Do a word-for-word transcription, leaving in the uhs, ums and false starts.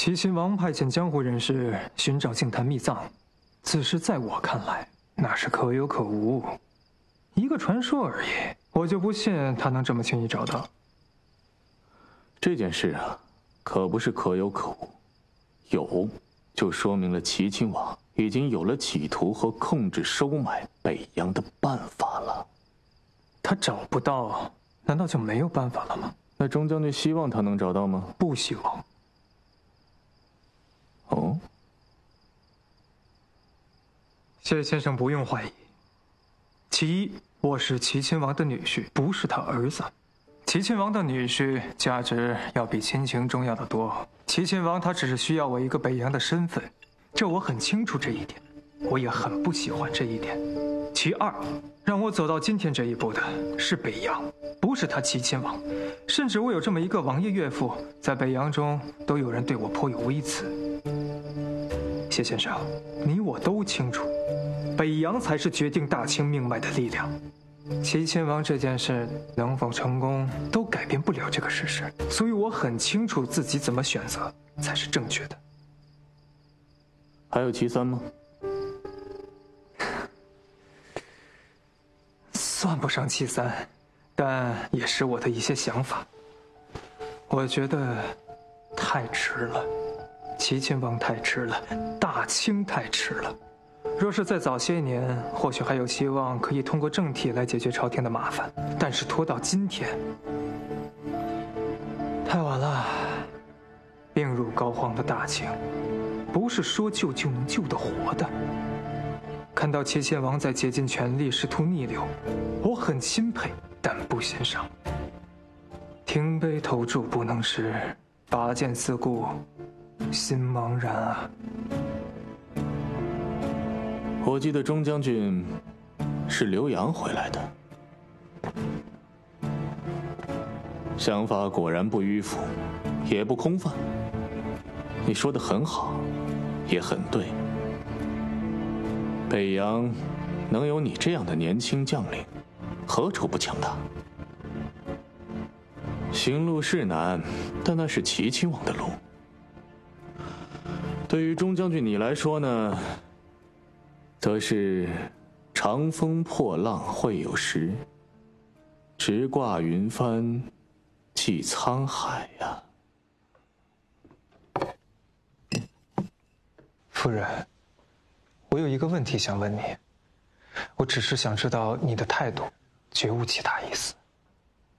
齐秦王派遣江湖人士寻找净坛秘藏，此事在我看来那是可有可无，一个传说而已。我就不信他能这么轻易找到。 这件事啊，可不是可有可无，有就说明了齐秦王已经有了企图和控制收买北洋的办法了。 他找不到，难道就没有办法了吗？ 那钟将军希望他能找到吗？ 不希望。 哦， 谢先生不用怀疑。其一，我是齐亲王的女婿，不是他儿子。齐亲王的女婿价值要比亲情重要的多。齐亲王他只是需要我一个北洋的身份，这我很清楚这一点，我也很不喜欢这一点。其二，让我走到今天这一步的是北洋，不是他齐亲王。甚至我有这么一个王爷岳父，在北洋中都有人对我颇有微词。谢先生，你我都清楚，北洋才是决定大清命脉的力量。齐亲王这件事能否成功，都改变不了这个事实。所以我很清楚自己怎么选择才是正确的。 还有其三吗？ 算不上其三，但也是我的一些想法。我觉得太迟了，齐亲王太迟了，大清太迟了。若是再早些年，或许还有希望可以通过政体来解决朝廷的麻烦，但是拖到今天，太晚了。病入膏肓的大清，不是说救就能救得活的。看到齐亲王在竭尽全力试图逆流，我很钦佩，但不欣赏。停杯投箸不能食，拔剑四顾心茫然啊！ 我记得钟将军是留洋回来的，想法果然不迂腐，也不空泛。你说的很好，也很对。北洋能有你这样的年轻将领，何处不强大？行路是难，但那是齐亲王的路。对于钟将军你来说呢，则是长风破浪会有时，直挂云帆济沧海呀。 夫人，我有一个问题想问你，我只是想知道你的态度，绝无其他意思。